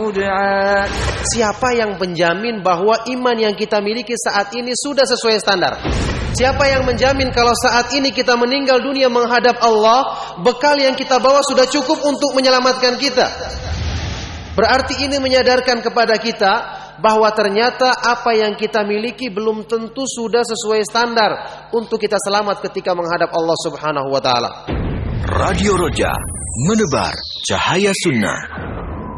يدعى. Siapa yang menjamin bahwa iman yang kita miliki saat ini sudah sesuai standar? Siapa yang menjamin kalau saat ini kita meninggal dunia menghadap Allah, bekal yang kita bawa sudah cukup untuk menyelamatkan kita? Berarti ini menyadarkan kepada kita bahwa ternyata apa yang kita miliki belum tentu sudah sesuai standar untuk kita selamat ketika menghadap Allah Subhanahu wa taala. Radio Roja, menebar cahaya sunnah.